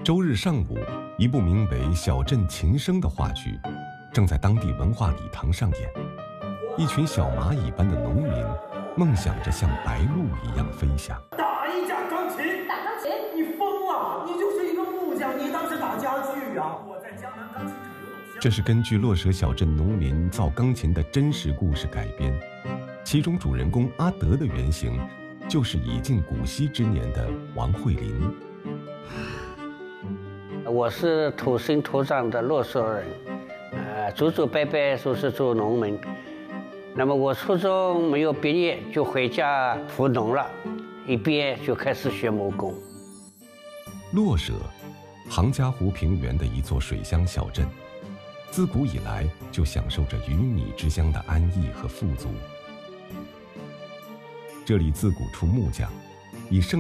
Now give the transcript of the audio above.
周日上午，一部名为《小镇琴声》的话剧，正在当地文化礼堂上演。一群小蚂蚁般的农民，梦想着像白鹭一样飞翔。 打一架钢琴？ 打钢琴？ 你疯了！你就是一个木匠，你当是打家具啊！我在江南钢琴厂有老乡。 这是根据落蛇小镇农民造钢琴的真实故事改编，其中主人公阿德的原型就是已近古稀之年的王慧玲。 我是土生土长的洛蛇人，祖祖辈辈都是做农民。那么我初中没有毕业就回家务农了，一毕业就开始学木工。 洛蛇，杭嘉湖平原的一座水乡小镇，自古以来就享受着鱼米之乡的安逸和富足。这里自古出木匠，以盛